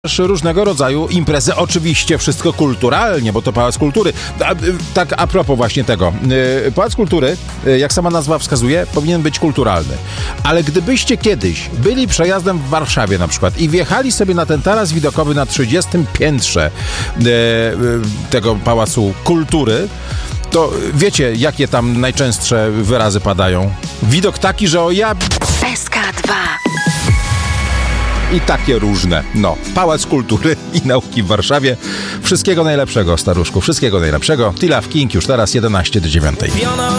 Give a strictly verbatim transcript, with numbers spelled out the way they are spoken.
Też różnego rodzaju imprezy, oczywiście wszystko kulturalnie, bo to Pałac Kultury. A, tak a propos właśnie tego. Pałac Kultury, jak sama nazwa wskazuje, powinien być kulturalny. Ale gdybyście kiedyś byli przejazdem w Warszawie na przykład i wjechali sobie na ten taras widokowy na trzydziestym piętrze tego Pałacu Kultury, to wiecie, jakie tam najczęstsze wyrazy padają? Widok taki, że o ja... S K dwa. I takie różne. No, Pałac Kultury i Nauki w Warszawie. Wszystkiego najlepszego, staruszku. Wszystkiego najlepszego. T-Love King już teraz jedenaście do dziewiątej.